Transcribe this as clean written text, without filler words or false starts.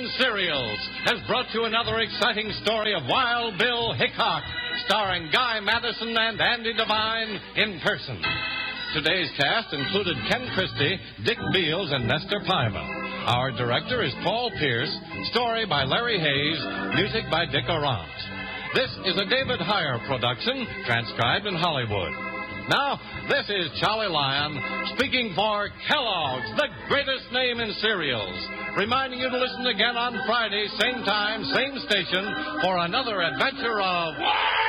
in Cereals has brought you another exciting story of Wild Bill Hickok, starring Guy Madison and Andy Devine in person. Today's cast included Ken Christie, Dick Beals, and Nestor Paiva. Our director is Paul Pierce, story by Larry Hayes, music by Dick Arant. This is a David Heyer production, transcribed in Hollywood. Now, this is Charlie Lyon speaking for Kellogg's, the greatest name in cereals, reminding you to listen again on Friday, same time, same station, for another adventure of